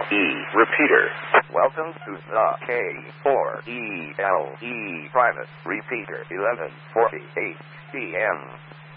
repeater. Welcome to the K4ELE private repeater 11:48 p.m.